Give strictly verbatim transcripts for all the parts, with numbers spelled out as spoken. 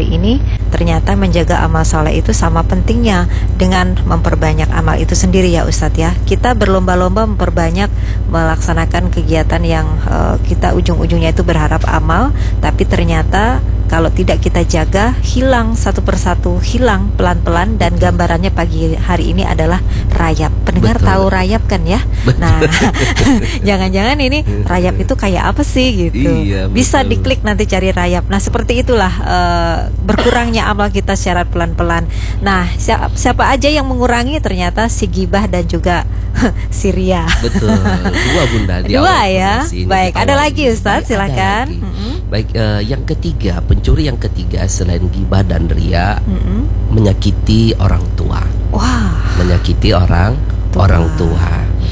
hari ini, ternyata menjaga amal soleh itu sama pentingnya dengan memperbanyak amal itu sendiri ya Ustadz ya. Kita berlomba-lomba memperbanyak melaksanakan kegiatan yang uh, kita ujung-ujungnya itu berharap amal, tapi ternyata kalau tidak kita jaga, hilang satu persatu, hilang pelan-pelan. Dan gambarannya pagi hari ini adalah rayap. Pendengar betul. Tahu rayap kan ya? Betul. Nah, jangan-jangan ini rayap itu kayak apa sih gitu. Iya, bisa diklik nanti cari rayap. Nah, seperti itulah uh, berkurangnya amal kita secara pelan-pelan. Nah, siapa, siapa aja yang mengurangi? Ternyata si gibah dan juga si ria. Betul. Dua Bunda. Dua ya. Baik, ada lagi Ustadz, silakan. Baik, uh, yang ketiga, pencuri yang ketiga selain gibah dan ria, mm-hmm. menyakiti orang tua. Wah. Menyakiti orang tua. orang tua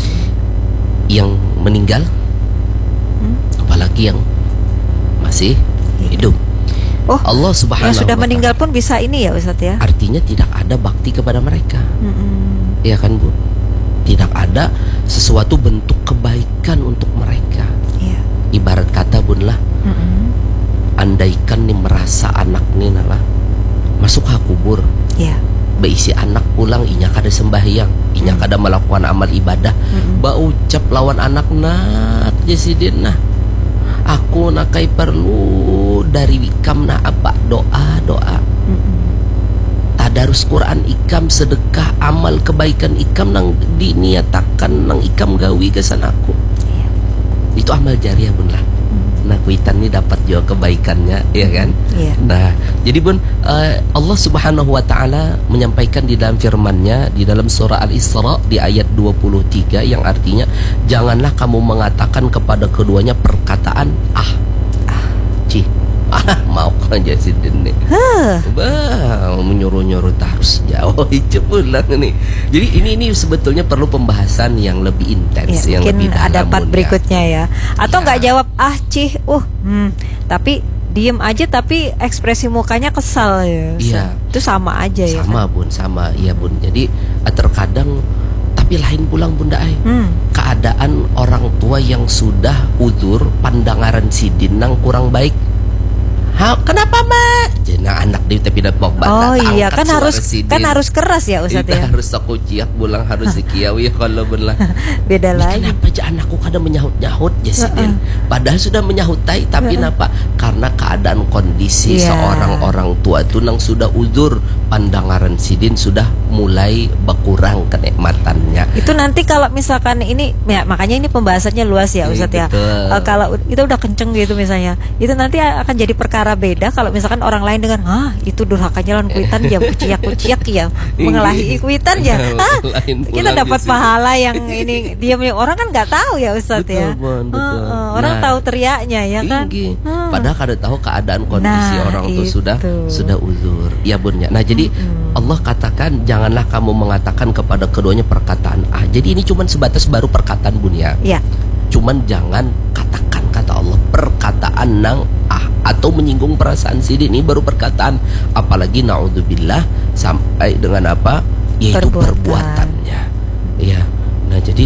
yang meninggal, hmm? apalagi yang masih hidup. Oh, Allah Subhanahu yang sudah meninggal pun bisa ini ya Ustadz ya. Artinya tidak ada bakti kepada mereka. Mm-hmm. Iya kan Bu? Tidak ada sesuatu bentuk kebaikan untuk mereka. Yeah. Ibarat kata Bun lah. Mm-hmm. Andaikan nih merasa anak nih nala masuk ke kubur, yeah. Beisi anak pulang, inya kada sembahyang, inya mm. kada melakukan amal ibadah, mm-hmm. ba ucap lawan anak nak jasidin nah, aku nakai perlu dari ikam na apa doa doa, mm-hmm. tadarus Quran ikam, sedekah amal kebaikan ikam nang diniatakan nang ikam gawi kesan aku, yeah. Itu amal jariah Bun lah. Nah, kuitan ini dapat juga kebaikannya, ya kan? Yeah. Nah, jadi Bun, uh, Allah Subhanahu wa taala menyampaikan di dalam firman-Nya di dalam surah Al-Isra di ayat dua puluh tiga yang artinya janganlah kamu mengatakan kepada keduanya perkataan ah, ah, cih, ah, mau aja si dene. Huh. Bah, menyuruh-nyuruh harus jauh itu pulang nih. Jadi ini ini sebetulnya perlu pembahasan yang lebih intens, ya, yang lebih dalam. Ada part berikutnya ya. Atau nggak ya. Jawab ah cih, uh, hmm, tapi diem aja tapi ekspresi mukanya kesal ya. Iya. Itu sama aja ya. Sama kan? Bun, sama iya Bun. Jadi terkadang tapi lain pulang Bunda ay. Hmm. Keadaan orang tua yang sudah udur pandangaran sidin nang kurang baik. Ha, kenapa mak? Jena anak dia tapi dapat mau oh iya kan harus sidin. Kan harus keras ya Ustadz ya. Harus aku ciak bulang harus dikiawi kalau belah. Beda lagi. Kenapa aja anakku kadang menyahut-nyahut jasidin. Uh-uh. Padahal sudah menyahutai tapi uh-uh. Napa? Karena keadaan kondisi yeah. Seorang orang tua itu nang sudah uzur pandangaran sidin sudah mulai berkurang kenikmatannya. Itu nanti kalau misalkan ini ya, makanya ini pembahasannya luas ya Ustadz ya. Uh, kalau itu udah kenceng gitu misalnya, itu nanti akan jadi perkara beda kalau misalkan orang lain dengan ah itu durhakanya lawan kuitan ya kuciak-kuciak ya mengelahi kuitan ya ah, kita dapat pahala yang ini dia orang kan nggak tahu ya Ustadz ya. Betul, betul. Uh, uh, orang nah, tahu teriaknya ya kan uh. Padahal kada tahu keadaan kondisi nah, orang itu sudah sudah uzur ya Bun ya. Nah jadi hmm. Allah katakan janganlah kamu mengatakan kepada keduanya perkataan ah. Jadi ini cuman sebatas baru perkataan Bun ya, ya. Cuman jangan katakan kata Allah perkataan nang ah atau menyinggung perasaan sidin, ini baru perkataan, apalagi naudzubillah sampai dengan apa yaitu Perbuatan. perbuatannya ya. Nah jadi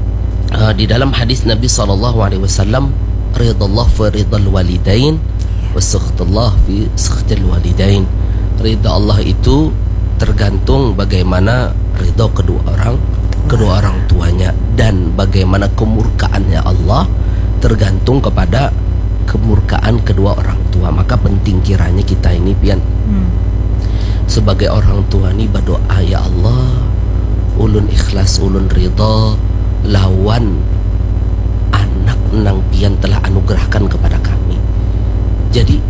uh, di dalam hadis Nabi sallallahu alaihi wasallam ridallah fi ridal walidain wa sakhtullah fi sakhtil walidain. Ridha Allah itu tergantung bagaimana ridha kedua orang kedua orang tuanya, dan bagaimana kemurkaannya Allah tergantung kepada kemurkaan kedua orang tua. Maka penting kiranya kita ini pian hmm. sebagai orang tua nih berdoa, ya Allah ulun ikhlas ulun ridha lawan anak nang pian telah anugerahkan kepada kami. Jadi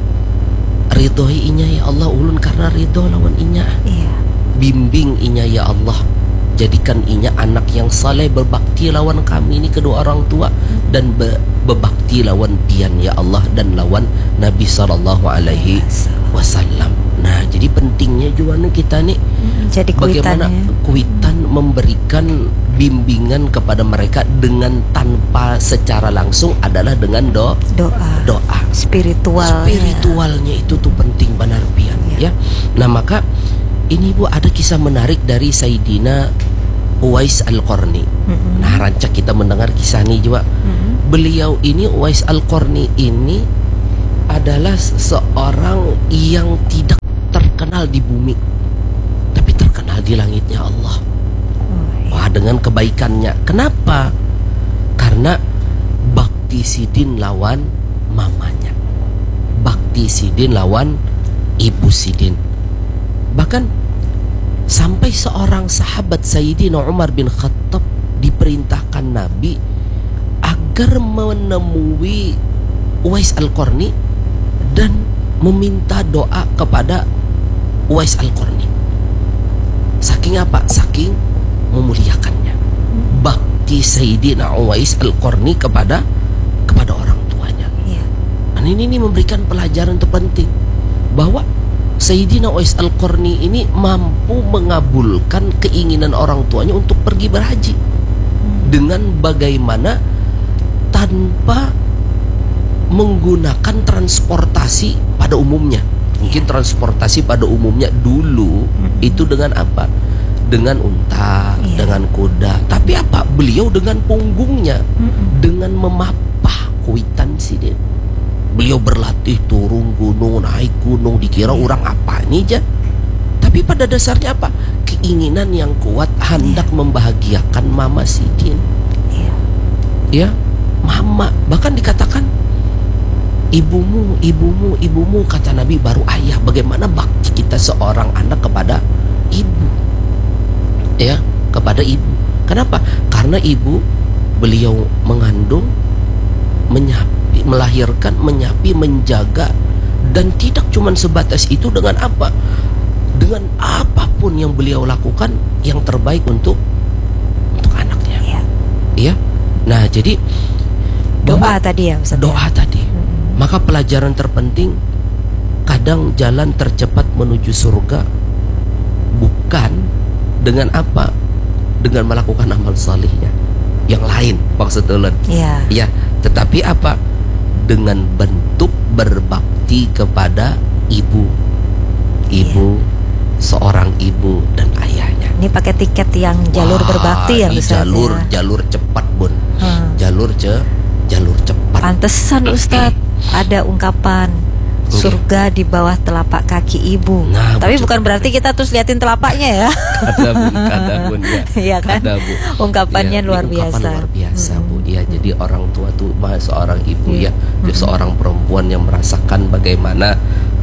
ridhoi inya ya Allah ulun karena ridho lawan inya. Iya. Bimbing inya ya Allah, jadikan inya anak yang saleh berbakti lawan kami ini kedua orang tua, dan be berbakti lawan pian ya Allah dan lawan Nabi sallallahu alaihi wasallam. Nah jadi pentingnya juga nih kita nih jadi bagaimana kuitan memberikan bimbingan kepada mereka dengan tanpa secara langsung adalah dengan do doa doa spiritual spiritualnya itu tuh penting benar pian ya. Ya. Nah maka ini Bu ada kisah menarik dari Sayyidina Uwais Al-Qarni. Mm-hmm. Nah rancak kita mendengar kisah ini juga. Mm-hmm. Beliau ini Uwais Al-Qarni ini adalah seorang yang tidak terkenal di bumi, tapi terkenal di langitnya Allah. Wah, dengan kebaikannya. Kenapa? Karena Bakti Sidin lawan mamanya, Bakti Sidin lawan ibu Sidin. Bahkan sampai seorang sahabat Sayyidina Umar bin Khattab diperintahkan Nabi agar menemui Uwais Al-Qarni dan meminta doa kepada Uwais Al-Qarni. Saking apa? Saking memuliakannya bakti Sayyidina Uwais Al-Qarni kepada kepada orang tuanya. Ya. Dan ini, ini memberikan pelajaran terpenting bahwa Sayyidina Uwais Al-Qarni ini mampu mengabulkan keinginan orang tuanya untuk pergi berhaji hmm. dengan bagaimana tanpa menggunakan transportasi pada umumnya. Mungkin transportasi pada umumnya dulu mm-hmm. itu dengan apa? Dengan unta, yeah. dengan kuda. Tapi apa? Beliau dengan punggungnya, mm-hmm. dengan memapah kuitan Sidin. Beliau berlatih turun gunung, naik gunung, dikira yeah. orang apa nih aja. Tapi pada dasarnya apa? Keinginan yang kuat hendak yeah. membahagiakan Mama Sidin. Iya. Yeah. Ya, Mama. Bahkan dikatakan ibumu, ibumu, ibumu, kata Nabi, baru ayah. Bagaimana bakti kita seorang anak kepada ibu, ya, kepada ibu. Kenapa? Karena ibu, beliau mengandung, menyapi, melahirkan, menyapi, menjaga, dan tidak cuma sebatas itu. Dengan apa? Dengan apapun yang beliau lakukan yang terbaik untuk untuk anaknya. Iya. Ya. Nah, jadi doa tadi ya, Ustaz. Doa tadi. Maka pelajaran terpenting, kadang jalan tercepat menuju surga bukan dengan apa? Dengan melakukan amal salihnya yang lain, maksud ulun. Iya. Ya, tetapi apa? Dengan bentuk berbakti kepada ibu. Ibu, ya. Seorang ibu dan ayahnya. Ini pakai tiket yang jalur Wah, berbakti ya, Ustaz. Jalur ya? jalur cepat, Bun. Hmm. Jalur ce jalur cepat. Pantesan, Ustaz. Ada ungkapan surga di bawah telapak kaki ibu. Nah, tapi betul. Bukan berarti kita terus liatin telapaknya ya. Ada bu, ada bu, ya. Iya kan? Ada, bu. Ungkapannya ya, luar ungkapan biasa. luar biasa, hmm. bu. Ya, jadi orang tua tuh, seorang ibu hmm. ya, dia hmm. seorang perempuan yang merasakan bagaimana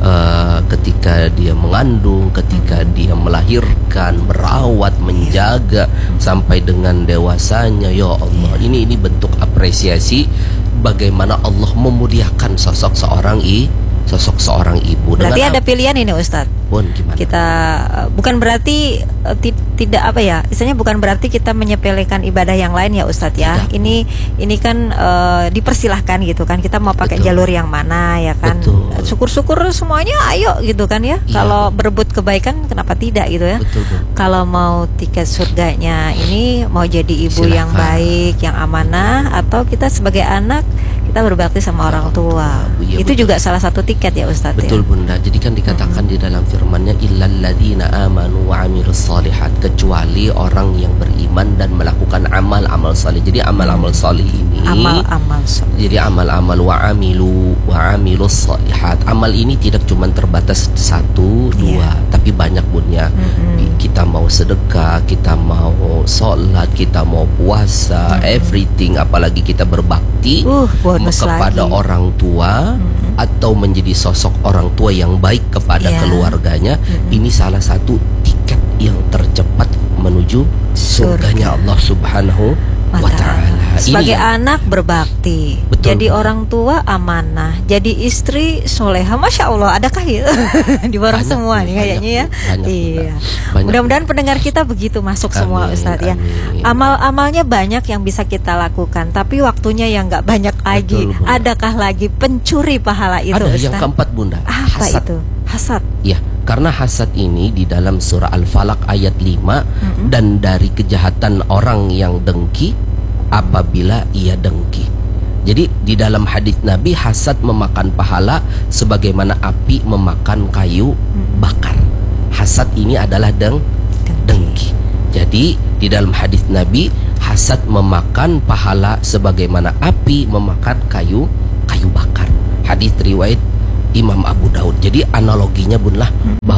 uh, ketika dia mengandung, ketika hmm. dia melahirkan, merawat, menjaga hmm. sampai dengan dewasanya. Ya Allah, hmm. ini ini bentuk apresiasi bagaimana Allah memuliakan sosok seorang i, sosok seorang ibu. Berarti ada pilihan ini, Ustadz. Bun, gimana? Kita bukan berarti uh, tidak apa ya, istilahnya bukan berarti kita menyepelekan ibadah yang lain ya, Ustadz ya. Tidak. Ini ini kan uh, dipersilahkan gitu kan. Kita mau pakai Betul. jalur yang mana ya kan. Syukur-syukur semuanya ayo gitu kan ya. Iya. Kalau berebut kebaikan kenapa tidak gitu ya. Betul, kalau mau tiket surganya ini mau jadi ibu Silahkan. yang baik, yang amanah, atau kita sebagai anak kita berbakti sama orang tua. Ya, itu betul. juga salah satu tiket ya, Ustadz. Betul, ya? Bunda. Jadi kan dikatakan hmm. di dalam firman-Nya illal ladzina amanu wa 'amilus shalihat, kecuali orang yang beriman dan melakukan amal-amal saleh. Jadi amal-amal saleh ini amal-amal saleh. Jadi amal-amal wa 'amilu wa 'amilus shalihat. Amal ini tidak cuma terbatas satu, dua, yeah. tapi banyak, Bun ya. Mm-hmm. Kita mau sedekah, kita mau sholat, kita mau puasa, mm-hmm. everything, apalagi kita berbakti uh, kepada lagi. orang tua mm-hmm. atau menjadi sosok orang tua yang baik kepada yeah. keluarganya. Mm-hmm. Ini salah satu tiket yang tercepat menuju surganya Allah Subhanahu wa ta'ala. Sebagai ini anak berbakti, betul. Jadi orang tua amanah, jadi istri soleha. Masya Allah, adakah ya di bawah semua nih kayaknya ya. Banyak, iya. Mudah-mudahan pendengar kita begitu masuk amin, semua, Ustadz ya. Amal-amalnya banyak yang bisa kita lakukan, tapi waktunya yang nggak banyak lagi. Betul, adakah lagi pencuri pahala itu, Ada Ustadz? Yang keempat, Bunda. Apa hasad. itu? Hasad. Ya, karena hasad ini di dalam surah Al-Falaq ayat lima, mm-hmm. dan dari kejahatan orang yang dengki apabila ia dengki. Jadi di dalam hadis Nabi, hasad memakan pahala sebagaimana api memakan kayu bakar. Hasad ini adalah deng dengki. Jadi di dalam hadis Nabi, hasad memakan pahala sebagaimana api memakan kayu kayu bakar. Hadis riwayat Imam Abu Daud. Jadi analoginya bunlah bahwa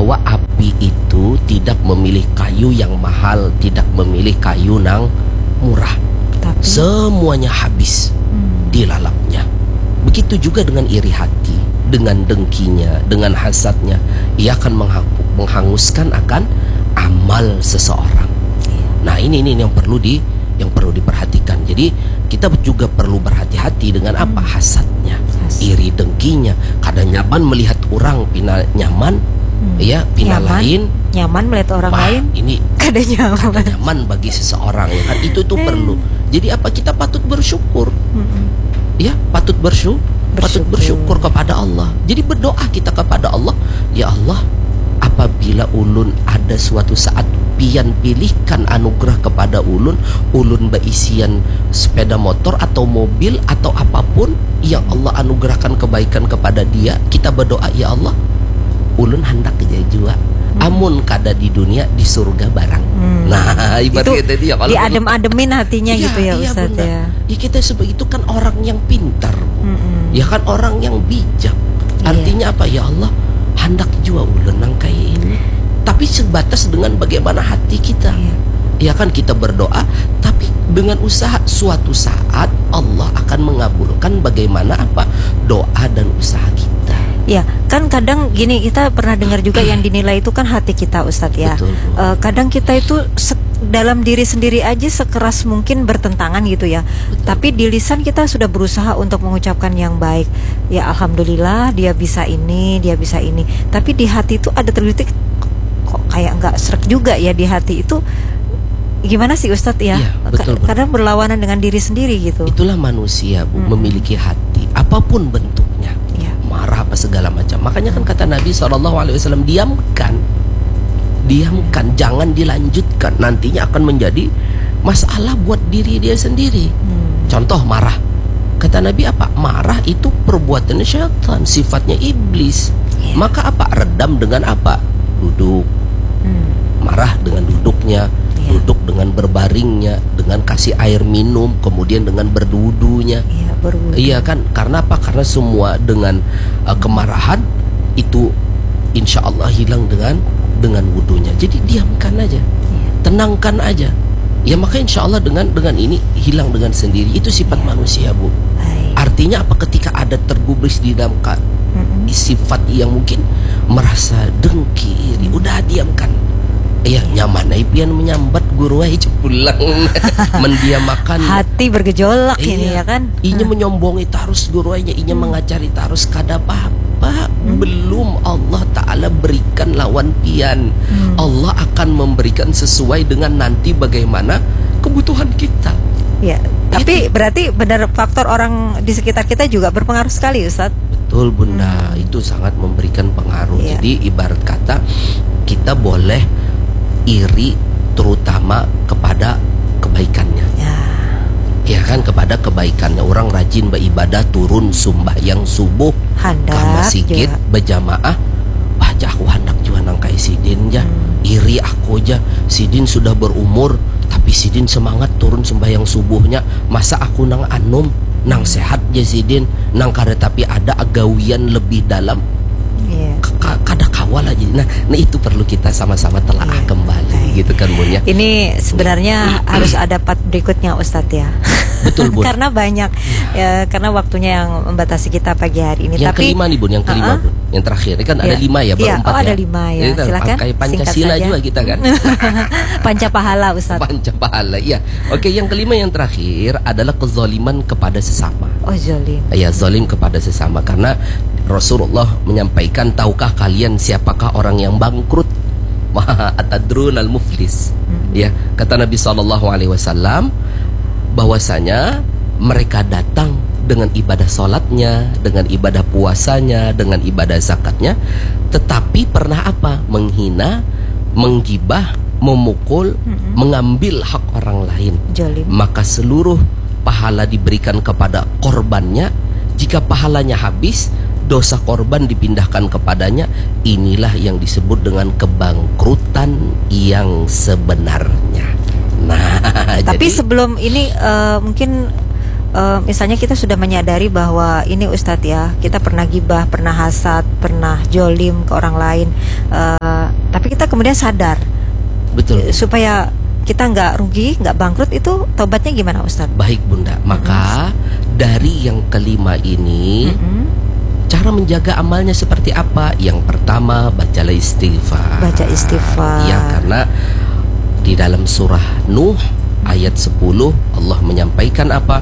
bahwa api itu tidak memilih kayu yang mahal, tidak memilih kayu yang murah. Tapi semuanya habis hmm. dilalapnya. Begitu juga dengan iri hati, dengan dengkinya, dengan hasadnya, ia akan menghanguskan akan amal seseorang. Nah, ini ini yang perlu di yang perlu diperhatikan. Jadi kita juga perlu berhati-hati dengan apa hasadnya, iri dengkinya. Kadang nyaman melihat orang pina nyaman, hmm. ya pina nyaman, lain nyaman melihat orang bah, lain. Ini kadang nyaman. Kadang nyaman bagi seseorang, ya kan? Itu itu perlu. Jadi apa kita patut bersyukur. Hmm. Ya, patut bersyukur, patut bersyukur kepada Allah. Jadi berdoa kita kepada Allah, ya Allah, apabila ulun ada suatu saat pian pilihkan anugerah kepada ulun, ulun berisian sepeda motor atau mobil atau apapun yang Allah anugerahkan kebaikan kepada dia, kita berdoa, ya Allah, ulun hendak kerja jua. Hmm. Amun kada di dunia, di surga barang. Hmm. Nah, ibarat itu dia kalau diadem-ademin hatinya iya, gitu ya, iya, Ustaz ya. Ya kita sebagai itu kan orang yang pintar, hmm. ya kan orang yang bijak. Artinya iya. apa, ya Allah, hendak jua ulun nang kayak ini. Tapi sebatas dengan bagaimana hati kita. Iya. Ya kan kita berdoa, tapi dengan usaha suatu saat Allah akan mengabulkan bagaimana apa doa dan usaha kita. Ya, kan kadang gini, kita pernah dengar juga yang dinilai itu kan hati kita, Ustadz ya. Betul, uh, kadang kita itu dalam diri sendiri aja sekeras mungkin bertentangan gitu ya. Betul. Tapi di lisan kita sudah berusaha untuk mengucapkan yang baik. Ya alhamdulillah dia bisa ini, dia bisa ini. Tapi di hati itu ada tergelitik, kok kayak nggak srek juga ya di hati itu. Gimana sih Ustadz ya? Iya, betul, kadang betul. berlawanan dengan diri sendiri gitu. Itulah manusia, Bu, hmm. memiliki hati apapun bentuknya. Ya. Marah apa segala macam. Makanya kan kata Nabi shallallahu alaihi wasallam, diamkan, diamkan, jangan dilanjutkan. Nantinya akan menjadi masalah buat diri dia sendiri. Hmm. Contoh marah. Kata Nabi apa? Marah itu perbuatannya syaitan, sifatnya iblis. Ya. Maka apa? Redam dengan apa? Duduk. Hmm. Marah dengan duduknya. Ya. Duduk dengan berbaringnya, dengan kasih air minum, kemudian dengan berdudunya. Iya, berwudu. Iya kan? Karena apa? Karena semua dengan uh, kemarahan itu insya Allah hilang dengan dengan wudunya. Jadi diamkan aja, ya. tenangkan aja. Ya maka insya Allah dengan dengan ini hilang dengan sendiri. Itu sifat ya. manusia, Bu. Hai. Artinya apa? Ketika ada tergubris di dalam mm-mm. sifat yang mungkin merasa dengki, iri, udah diamkan. Iya, nyaman ai pian menyambat guru ai pulang mendiamakan hati bergejolak iya, ini ya kan. Inya hmm. menyombongi tarus guru ainya, inya hmm. mengajari tarus kada apa-apa. Hmm. Belum Allah Ta'ala berikan lawan pian. Hmm. Allah akan memberikan sesuai dengan nanti bagaimana kebutuhan kita. Ya, tapi itu. Berarti benar faktor orang di sekitar kita juga berpengaruh sekali, Ustadz. Betul, Bunda. Hmm. Itu sangat memberikan pengaruh. Ya. Jadi ibarat kata kita boleh iri terutama kepada kebaikannya, ya. ya kan, kepada kebaikannya. Orang rajin beribadah, turun sembahyang subuh, ke masjid berjamaah, baca aku hendak juga nang kai sidin ja, hmm. iri aku aja, sidin sudah berumur tapi sidin semangat turun sembahyang subuhnya, masa aku nang anum, nang sehat ja sidin, nang kada tapi ada agawian lebih dalam. Yeah. Kada kawal aja. Nah, nah itu perlu kita sama-sama telaah yeah. kembali, yeah. gitu kan, Bun ya. Ini sebenarnya yeah. harus ada part berikutnya, Ustadz ya. Betul, Bun. Karena banyak ya, karena waktunya yang membatasi kita pagi hari ini. Yang Tapi, kelima nih, Bun, yang kelima, uh-uh. Bun. Yang terakhir, kan yeah. ada lima ya, baru yeah. empat oh, ya. ada lima ya. Jadi, silakan. Kayak Pancasila juga kita kan. Panca pahala, Ustadz. Panca pahala, iya. Oke, yang kelima yang terakhir adalah kezaliman kepada sesama. Oh, zalim. Ya, zalim kepada sesama. Karena Rasulullah menyampaikan, tahukah kalian siapakah orang yang bangkrut? Atadrun al-muflis. Hmm. Ya, kata Nabi shallallahu alaihi wasallam bahwasanya mereka datang dengan ibadah sholatnya, dengan ibadah puasanya, dengan ibadah zakatnya, tetapi pernah apa? Menghina, menggibah, memukul, hmm. mengambil hak orang lain. Jalim. Maka seluruh pahala diberikan kepada korbannya. Jika pahalanya habis, dosa korban dipindahkan kepadanya. Inilah yang disebut dengan kebangkrutan yang sebenarnya. Nah, tapi jadi, sebelum ini uh, mungkin uh, misalnya kita sudah menyadari bahwa ini Ustadz ya, kita pernah gibah, pernah hasad, pernah jolim ke orang lain. Uh, kita kemudian sadar. Betul. Supaya kita nggak rugi, nggak bangkrut, itu tobatnya gimana Ustadz? Baik Bunda, maka mm-hmm. dari yang kelima ini mm-hmm. cara menjaga amalnya seperti apa? Yang pertama, bacalah istighfar. Baca istighfar. Ya, karena di dalam surah Nuh ayat sepuluh Allah menyampaikan apa?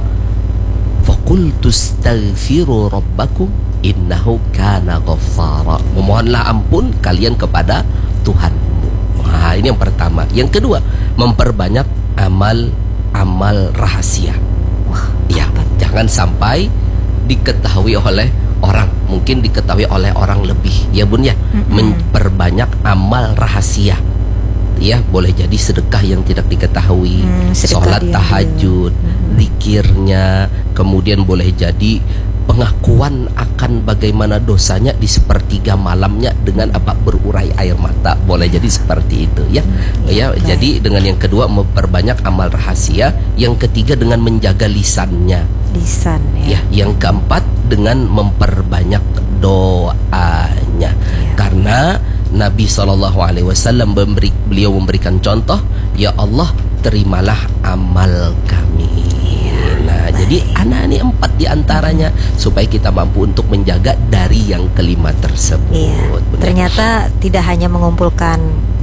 Faqultu astaghfiru rabbakum innahu kana ghaffara. Memohonlah ampun kalian kepada Tuhanmu. Nah, ini yang pertama. Yang kedua, memperbanyak amal-amal rahasia. Wah, ya, jangan sampai diketahui oleh orang, mungkin diketahui oleh orang lebih, ya Bun ya. Mm-hmm. Memperbanyak amal rahasia. Ya, boleh jadi sedekah yang tidak diketahui, mm, sholat tahajud, mm-hmm. zikirnya, kemudian boleh jadi pengakuan akan bagaimana dosanya di sepertiga malamnya dengan apa berurai air mata, boleh jadi seperti itu ya. Hmm, ya, ya jadi dengan yang kedua memperbanyak amal rahasia, yang ketiga dengan menjaga lisannya. Lisan ya. Ya, yang keempat dengan memperbanyak doanya. Ya. Karena Nabi shallallahu alaihi wasallam memberi, beliau memberikan contoh, ya Allah terimalah amal kami. Nah, baik. Jadi anak ini empat diantaranya hmm. supaya kita mampu untuk menjaga dari yang kelima tersebut. Iya. Ternyata tidak hanya mengumpulkan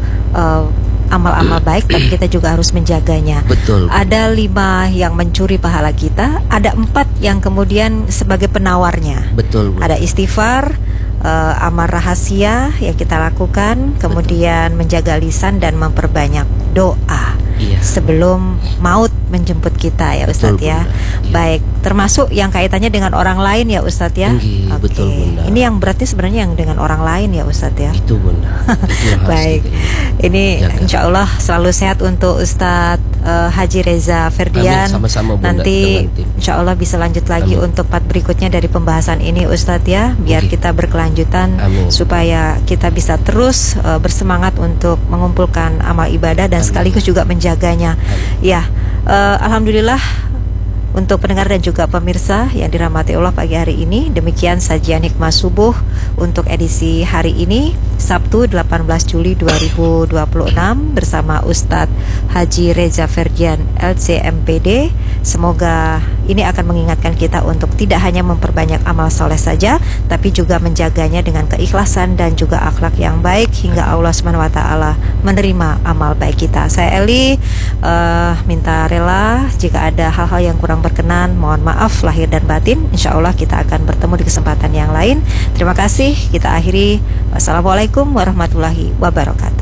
uh, amal-amal baik, tapi kita juga harus menjaganya. Betul. Ada lima yang mencuri pahala kita, ada empat yang kemudian sebagai penawarnya. Betul. Ada istighfar, uh, amal rahasia yang kita lakukan, kemudian betul. Menjaga lisan dan memperbanyak doa. Iya. Sebelum maut menjemput kita ya Ustadz. Betul, ya. Iya. Baik, termasuk yang kaitannya dengan orang lain ya Ustadz ya. Oke, okay. Betul Bunda. Ini yang berarti sebenarnya yang dengan orang lain ya Ustadz ya. Itu Bunda. Itu baik. Ini jaga. Insya Allah selalu sehat untuk Ustadz uh, Haji Reza Ferdian. Amin, sama-sama Bunda. Nanti insya Allah bisa lanjut lagi. Amin. Untuk part berikutnya dari pembahasan ini Ustadz ya. Biar okay. kita berkelanjutan. Amin. Supaya kita bisa terus uh, bersemangat untuk mengumpulkan amal ibadah dan Amin. Sekaligus juga menjaganya. Amin. Ya. Uh, Alhamdulillah untuk pendengar dan juga pemirsa yang dirahmati Allah pagi hari ini, demikian sajian hikmah subuh untuk edisi hari ini Sabtu delapan belas Juli dua ribu dua puluh enam bersama Ustadz Haji Reza Ferdian L C M P D. Semoga ini akan mengingatkan kita untuk tidak hanya memperbanyak amal soleh saja, tapi juga menjaganya dengan keikhlasan dan juga akhlak yang baik hingga Allah subhanahu wa taala menerima amal baik kita. Saya Eli uh, minta rela jika ada hal-hal yang kurang berkenan, mohon maaf lahir dan batin. Insya Allah kita akan bertemu di kesempatan yang lain. Terima kasih. Kita akhiri. Wassalamualaikum warahmatullahi wabarakatuh.